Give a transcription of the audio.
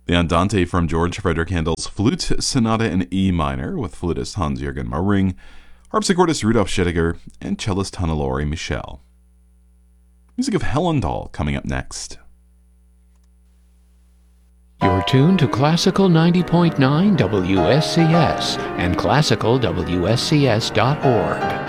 The Andante from George Frederick Handel's Flute Sonata in E minor with flutist Hans-Jürgen Möhring, harpsichordist Rudolf Schetttiger, and cellist Hannelore Michel. Music of Helen Dahl coming up next. You're tuned to Classical 90.9 WSCS and classicalwscs.org.